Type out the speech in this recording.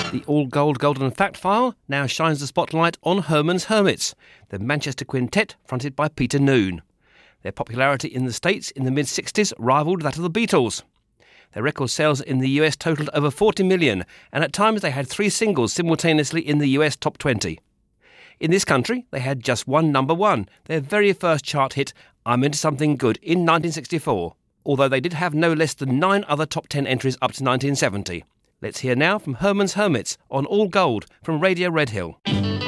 The All Gold Golden Fact File now shines the spotlight on Herman's Hermits, the Manchester quintet fronted by Peter Noone. Their popularity in the States in the mid-60s rivalled that of the Beatles. Their record sales in the US totalled over 40 million, and at times they had 3 singles simultaneously in the US top 20. In this country, they had just one number one, their very first chart hit, I'm Into Something Good, in 1964, although they did have no less than 9 other top 10 entries up to 1970. Let's hear now from Herman's Hermits on All Gold from Radio Redhill.